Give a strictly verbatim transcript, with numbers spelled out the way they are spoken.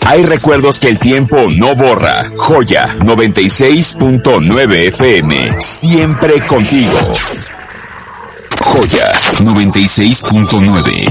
Hay recuerdos que el tiempo no borra. Joya noventa y seis punto nueve F M. Siempre contigo. Joya noventa y seis punto nueve.